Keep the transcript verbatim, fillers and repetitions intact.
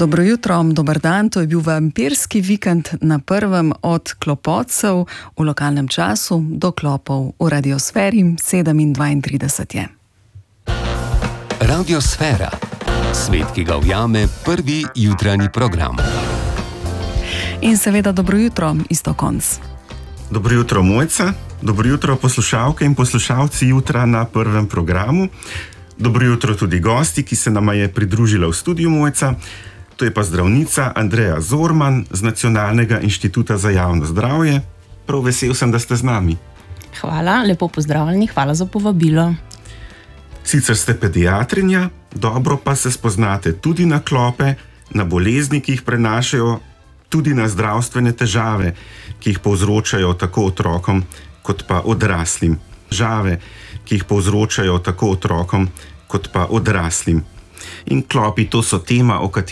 Dobro jutro, dober dan, to je bil vampirski vikend na prvem od klopotcev v lokalnem času do klopov v radiosferi, sedem in dvaintrideset je. Radiosfera, svet, ki ga ujame prvi jutranji program. In seveda dobro jutro, isto konc. Dobro jutro, Mojca, dobro jutro poslušalke in poslušalci jutra na prvem programu. Dobro jutro tudi gosti, ki se nama je pridružila v studiu, Mojca. To je pa zdravnica Andreja Zorman z Nacionalnega inštituta za javno zdravje. Prav vesel sem, da ste z nami. Hvala, lepo pozdravljeni, hvala za povabilo. Sicer ste pediatrinja, dobro pa se spoznate tudi na klope, na bolezni, ki jih prenašajo, tudi na zdravstvene težave, ki jih povzročajo tako otrokom kot pa odraslim. Težave, ki jih povzročajo tako otrokom kot pa odraslim. In klopi, to so tema, o kateri